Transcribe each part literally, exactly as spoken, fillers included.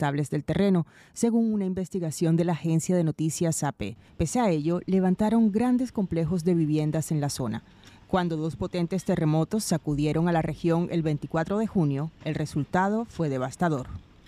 inestables del terreno, según una investigación de la agencia de noticias A P. Pese a ello, levantaron grandes complejos de viviendas en la zona. Cuando dos potentes terremotos sacudieron a la región el veinticuatro de junio, el resultado fue devastador.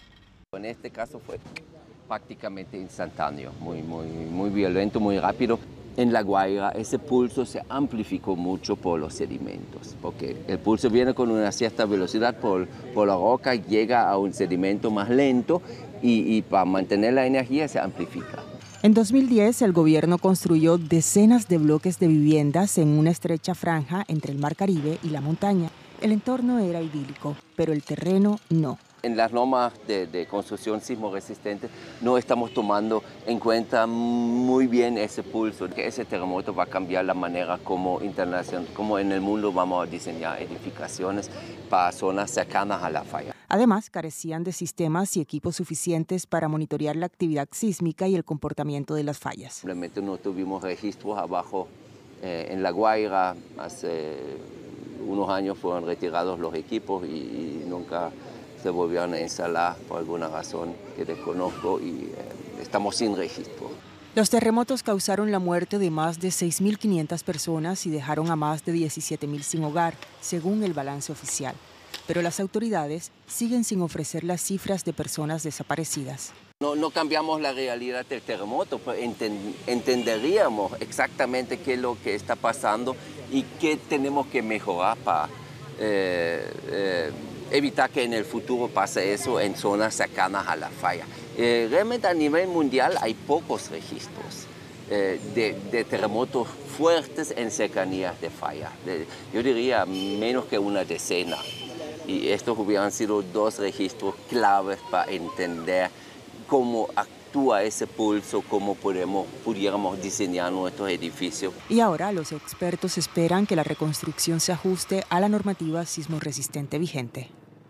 En este caso fue prácticamente instantáneo, muy, muy, muy violento, muy rápido. En La Guaira ese pulso se amplificó mucho por los sedimentos, porque el pulso viene con una cierta velocidad por, por la roca, llega a un sedimento más lento y, y para mantener la energía se amplifica. En dos mil diez, el gobierno construyó decenas de bloques de viviendas en una estrecha franja entre el Mar Caribe y la montaña. El entorno era idílico, pero el terreno no. En las normas de, de construcción sismo resistente no estamos tomando en cuenta muy bien ese pulso, que ese terremoto va a cambiar la manera como, internacional, como en el mundo vamos a diseñar edificaciones para zonas cercanas a la falla. Además, carecían de sistemas y equipos suficientes para monitorear la actividad sísmica y el comportamiento de las fallas. Simplemente no tuvimos registros abajo eh, en La Guaira. Hace unos años fueron retirados los equipos y, y nunca se volvieron a instalar por alguna razón que desconozco y eh, estamos sin registro. Los terremotos causaron la muerte de más de seis mil quinientas personas y dejaron a más de diecisiete mil sin hogar, según el balance oficial. Pero las autoridades siguen sin ofrecer las cifras de personas desaparecidas. No, no cambiamos la realidad del terremoto, pero enten, entenderíamos exactamente qué es lo que está pasando y qué tenemos que mejorar para eh, eh, evitar que en el futuro pase eso en zonas cercanas a la falla. Eh, realmente a nivel mundial hay pocos registros eh, de, de terremotos fuertes en cercanías de falla. De, yo diría menos que una decena. Y estos hubieran sido dos registros claves para entender cómo actúa ese pulso, cómo podemos, pudiéramos diseñar nuestros edificios. Y ahora los expertos esperan que la reconstrucción se ajuste a la normativa sismo resistente vigente.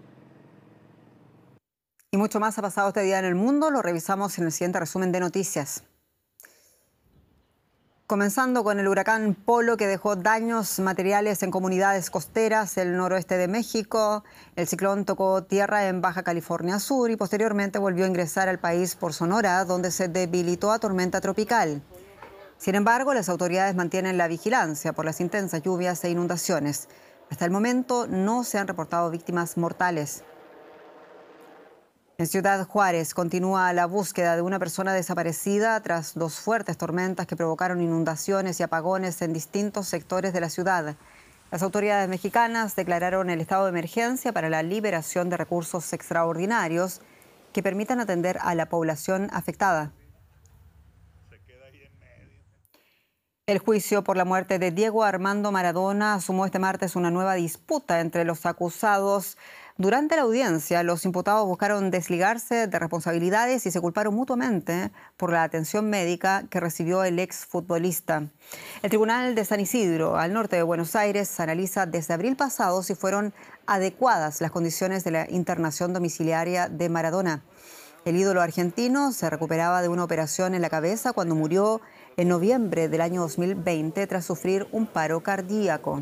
Y mucho más ha pasado este día en el mundo, lo revisamos en el siguiente resumen de noticias. Comenzando con el huracán Polo, que dejó daños materiales en comunidades costeras del noroeste de México. El ciclón tocó tierra en Baja California Sur y posteriormente volvió a ingresar al país por Sonora, donde se debilitó a tormenta tropical. Sin embargo, las autoridades mantienen la vigilancia por las intensas lluvias e inundaciones. Hasta el momento no se han reportado víctimas mortales. En Ciudad Juárez continúa la búsqueda de una persona desaparecida tras dos fuertes tormentas que provocaron inundaciones y apagones en distintos sectores de la ciudad. Las autoridades mexicanas declararon el estado de emergencia para la liberación de recursos extraordinarios que permitan atender a la población afectada. El juicio por la muerte de Diego Armando Maradona sumó este martes una nueva disputa entre los acusados. Durante la audiencia, los imputados buscaron desligarse de responsabilidades y se culparon mutuamente por la atención médica que recibió el exfutbolista. El Tribunal de San Isidro, al norte de Buenos Aires, analiza desde abril pasado si fueron adecuadas las condiciones de la internación domiciliaria de Maradona. El ídolo argentino se recuperaba de una operación en la cabeza cuando murió en noviembre del año dos mil veinte tras sufrir un paro cardíaco.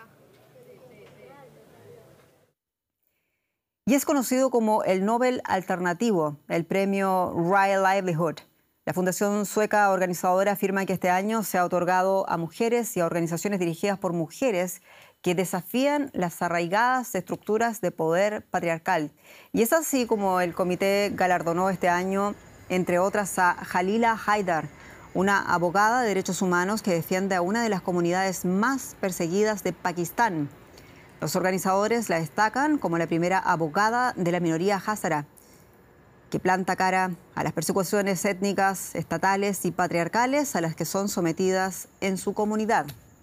Y es conocido como el Nobel Alternativo, el premio Real Livelihood. La fundación sueca organizadora afirma que este año se ha otorgado a mujeres y a organizaciones dirigidas por mujeres que desafían las arraigadas estructuras de poder patriarcal. Y es así como el comité galardonó este año, entre otras, a Jalila Haidar, una abogada de derechos humanos que defiende a una de las comunidades más perseguidas de Pakistán. Los organizadores la destacan como la primera abogada de la minoría hazara, que planta cara a las persecuciones étnicas, estatales y patriarcales a las que son sometidas en su comunidad.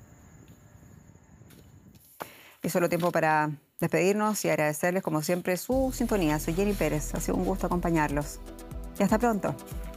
Y solo tiempo para despedirnos y agradecerles como siempre su sintonía. Soy Jenny Pérez, ha sido un gusto acompañarlos. Y hasta pronto.